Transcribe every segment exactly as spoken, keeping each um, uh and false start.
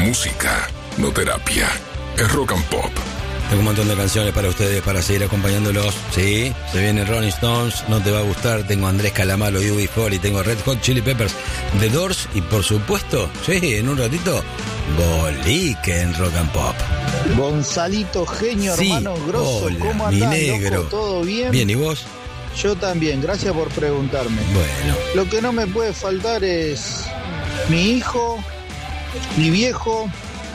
música, no terapia. Es Rock and Pop. Tengo un montón de canciones para ustedes para seguir acompañándolos. Sí, se viene Rolling Stones, no te va a gustar. Tengo a Andrés Calamaro y U B cuatro y tengo Red Hot Chili Peppers, The Doors y por supuesto, sí, en un ratito, Boliche en Rock and Pop. Gonzalito, genio, Sí, hermano grosso, hola, ¿cómo mi andás, negro. loco? ¿Todo bien? Bien, ¿y vos? Yo también, gracias por preguntarme. Bueno, Lo que no me puede faltar es mi hijo, mi viejo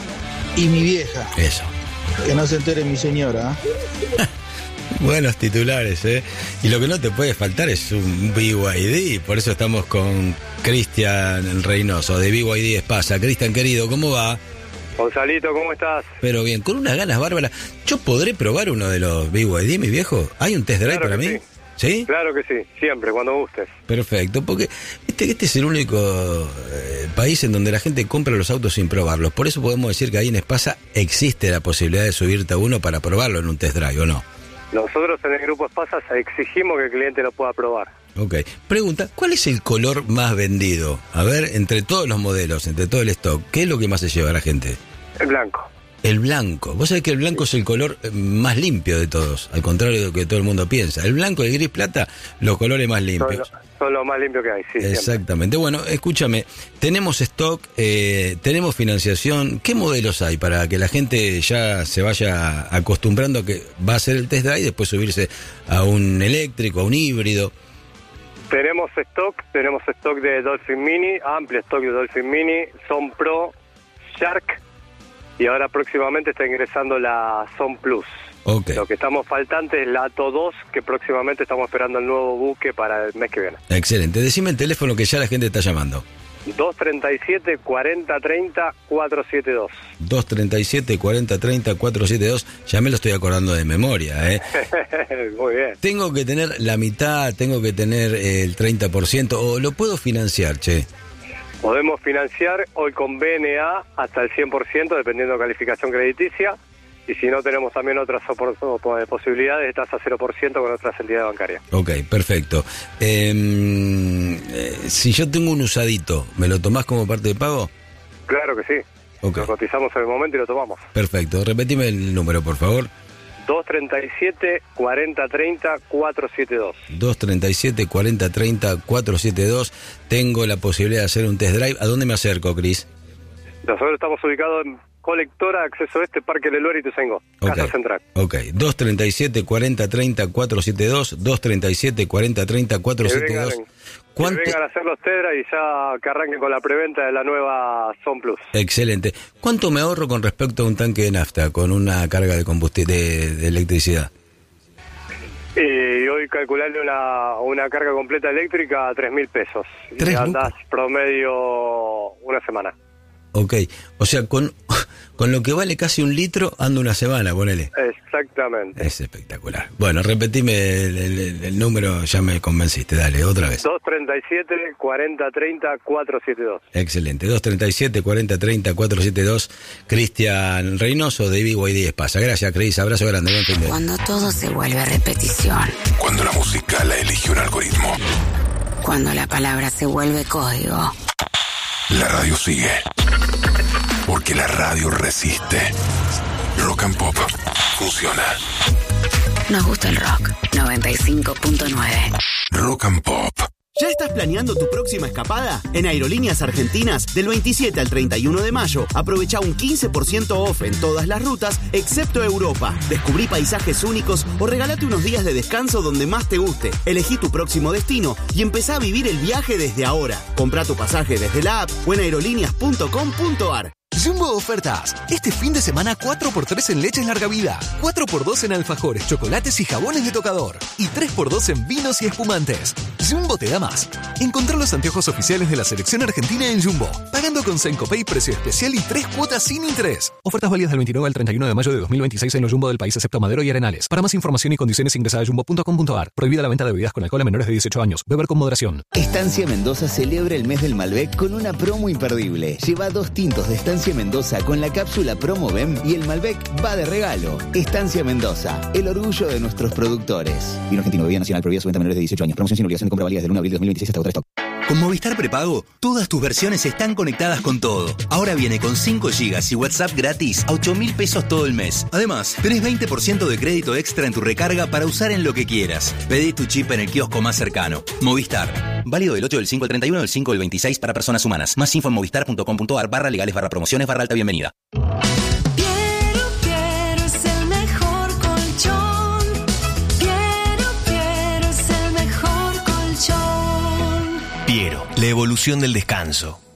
y mi vieja. eso. Que no se entere mi señora. ¿eh? Buenos titulares, ¿eh? Y lo que no te puede faltar es un B Y D, por eso estamos con Cristian Reynoso, de B Y D Espasa. Cristian, querido, ¿cómo va? Gonzalito, ¿cómo estás? Pero bien, con unas ganas bárbaras. ¿Yo podré probar uno de los B Y D, mi viejo? ¿Hay un test drive Claro para que mí? sí. ¿Sí? Claro que sí, siempre, cuando gustes. Perfecto, porque este, este es el único eh, país en donde la gente compra los autos sin probarlos. Por eso podemos decir que ahí en Espasa existe la posibilidad de subirte a uno para probarlo en un test drive, ¿o no? Nosotros en el Grupo Espasa exigimos que el cliente lo pueda probar. Ok. Pregunta, ¿cuál es el color más vendido? A ver, entre todos los modelos, entre todo el stock, ¿qué es lo que más se lleva a la gente? El blanco. El blanco. Vos sabés que el blanco es el color más limpio de todos, al contrario de lo que todo el mundo piensa. El blanco y el gris plata, los colores más Son, limpios. son los más limpios que hay, sí. Exactamente. Bueno, escúchame, tenemos stock, eh, tenemos financiación. ¿Qué modelos hay para que la gente ya se vaya acostumbrando a que va a hacer el test drive y después subirse a un eléctrico, a un híbrido? Tenemos stock, tenemos stock de Dolphin Mini, amplio stock de Dolphin Mini, Son Pro, Shark, y ahora próximamente está ingresando la Son Plus. Okay. Lo que estamos faltante es la Ato dos, que próximamente estamos esperando el nuevo buque para el mes que viene. Excelente. Decime el teléfono que ya la gente está llamando. dos treinta y siete, cuarenta treinta, cuatrocientos setenta y dos. dos treinta y siete, cuarenta treinta, cuatrocientos setenta y dos. Ya me lo estoy acordando de memoria, ¿eh? Muy bien. Tengo que tener la mitad, tengo que tener eh, el treinta por ciento, o lo puedo financiar, che. Podemos financiar hoy con B N A hasta el cien por ciento, dependiendo de calificación crediticia. Y si no, tenemos también otras opor- posibilidades de tasa cero por ciento con otras entidades bancarias. Ok, perfecto. Eh, eh, si yo tengo un usadito, ¿me lo tomás como parte de pago? Claro que sí. Ok. Lo cotizamos en el momento y lo tomamos. Perfecto. Repetime el número, por favor. dos treinta y siete, cuarenta treinta, cuatrocientos setenta y dos. dos treinta y siete, cuarenta treinta, cuatrocientos setenta y dos. Tengo la posibilidad de hacer un test drive. ¿A dónde me acerco, Cris? Nosotros estamos ubicados en Colectora, Acceso Este, Parque Leluar y Tuzaingó, Okay. Casa Central. Ok, dos treinta y siete, cuarenta treinta, cuatrocientos setenta y dos, dos treinta y siete, cuarenta treinta, Que cuatrocientos setenta y vengan, dos. que ¿Cuánto? vengan a hacer los tedra y ya que arranquen con la preventa de la nueva Son Plus. Excelente. ¿Cuánto me ahorro con respecto a un tanque de nafta con una carga de combustible de, de electricidad? Y hoy calcularle una, una carga completa eléctrica a tres mil pesos. ¿Tres Y andás lucas? promedio una semana. Ok, o sea, con, con lo que vale casi un litro, ando una semana, ponele. Exactamente. Es espectacular. Bueno, repetime el, el- el número, ya me convenciste, dale, otra vez. dos treinta y siete, cuarenta treinta, cuatrocientos setenta y dos. Excelente, dos treinta y siete, cuarenta treinta, cuatrocientos setenta y dos. Cristian Reynoso de B Y D Espasa. Gracias, Cris, abrazo grande, buen fin de. Cuando todo se vuelve repetición. Cuando la música la elige un algoritmo. Cuando la palabra se vuelve código. La radio sigue. Porque la radio resiste. Rock and Pop funciona. Nos gusta el rock. noventa y cinco punto nueve. Rock and Pop. ¿Ya estás planeando tu próxima escapada? En Aerolíneas Argentinas, del veintisiete al treinta y uno de mayo, aprovecha un quince por ciento off en todas las rutas, excepto Europa. Descubrí paisajes únicos o regalate unos días de descanso donde más te guste. Elegí tu próximo destino y empezá a vivir el viaje desde ahora. Comprá tu pasaje desde la app o en aerolíneas punto com punto ar. Jumbo Ofertas. Este fin de semana cuatro por tres en leches larga vida, cuatro por dos en alfajores, chocolates y jabones de tocador y tres por dos en vinos y espumantes. Jumbo te da más. Encontrá los anteojos oficiales de la selección argentina en Jumbo, pagando con Sencopay precio especial y tres cuotas sin interés. Ofertas válidas del veintinueve al treinta y uno de mayo de dos mil veintiséis en los Jumbo del país excepto Madero y Arenales. Para más información y condiciones ingresa a jumbo punto com punto ar. Prohibida la venta de bebidas con alcohol a menores de dieciocho años. Beber con moderación. Estancia Mendoza celebra el mes del Malbec con una promo imperdible. Lleva dos tintos de Estancia Mendoza con la cápsula Promo B E M y el Malbec va de regalo. Estancia Mendoza, el orgullo de nuestros productores. Vino argentino, bebida nacional, prohibida su venta a menores de dieciocho años. Promoción sin obligación de compra válida desde el uno de abril de dos mil veintiséis hasta otro stock. Con Movistar Prepago, todas tus versiones están conectadas con todo. Ahora viene con cinco gigas y WhatsApp gratis a ocho mil pesos todo el mes. Además, tenés veinte por ciento de crédito extra en tu recarga para usar en lo que quieras. Pedí tu chip en el kiosco más cercano. Movistar. Válido del ocho del cinco al treinta y uno del cinco del veintiséis para personas humanas. Más info en movistar.com.ar barra legales barra promociones barra alta bienvenida. Piero, Piero es el mejor colchón. Piero, Piero es el mejor colchón. Piero, la evolución del descanso.